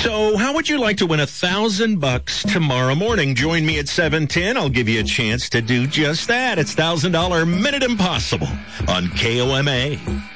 So how would you like to win $1,000 tomorrow morning? Join me at 7:10. I'll give you a chance to do just that. It's $1,000 Minute Impossible on KOMA.